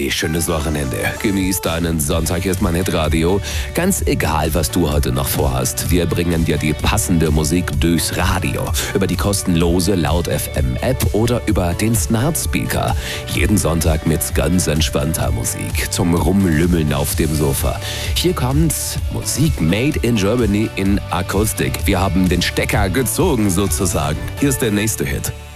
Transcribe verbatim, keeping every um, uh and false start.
Hey, schönes Wochenende. Genieß deinen Sonntag. Hier ist mein Hitradio. Ganz egal, was du heute noch vorhast. Wir bringen dir die passende Musik durchs Radio. Über die kostenlose Laut F M App oder über den Smart Speaker. Jeden Sonntag mit ganz entspannter Musik. Zum Rumlümmeln auf dem Sofa. Hier kommt Musik made in Germany in Akustik. Wir haben den Stecker gezogen sozusagen. Hier ist der nächste Hit.